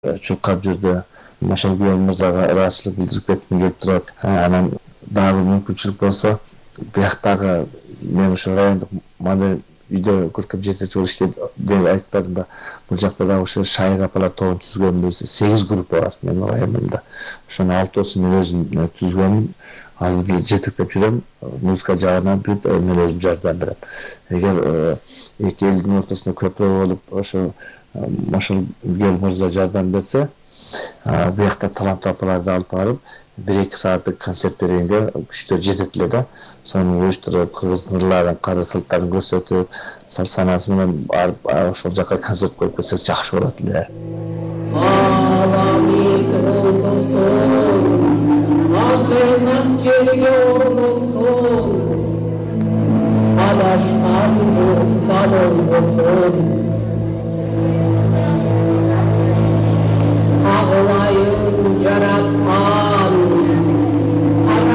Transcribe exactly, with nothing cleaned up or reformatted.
çok kapcırdı. Maşal Güven Mırzaga rahatsızlık bildirip ketmeye gelip durat. Anam daha bir mümkünçülük olsa bir hakkı men uşu rayonduk manda үйдө көркөп жетекчи болуш деп айтпадым да. Бул жакта да ошо шай капалар тобун түзгөнбүз. Сегиз группа бар менин районумда. Ошонун алтысын мен өзүм түзгөнмүн. Азыр жетектеп жүрөм. Музыка жагынан бүт мен өзүм жардам берем. Эгер эки элдин ортосунда көпүрө болуп ошо Машал Гөл Мырза жардам берсе, биякта талант апаларды алып барып, бир эки сааттык концерт бергенге күчтөр жетет эле да. Сону уюштуруп, кыргыздын ырларын, кара салттарын көрсөтүп, санасы менен барып ошол жака концерт коюп кетсек жакшы болот эле.